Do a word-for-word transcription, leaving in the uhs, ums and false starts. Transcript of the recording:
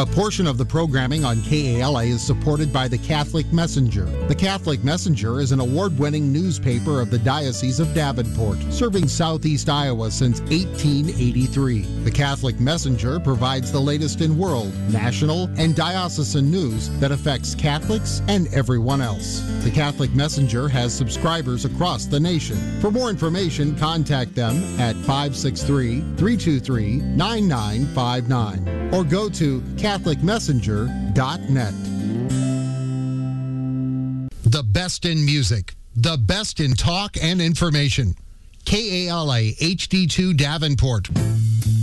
A portion of the programming on K A L A is supported by the Catholic Messenger. The Catholic Messenger is an award-winning newspaper of the Diocese of Davenport, serving southeast Iowa since eighteen eighty-three. The Catholic Messenger provides the latest in world, national, and diocesan news that affects Catholics and everyone else. The Catholic Messenger has subscribers across the nation. For more information, contact them at five six three, three two three, nine nine five nine or go to catholic messenger dot net. The best in music, the best in talk and information. K A L A H D two Davenport.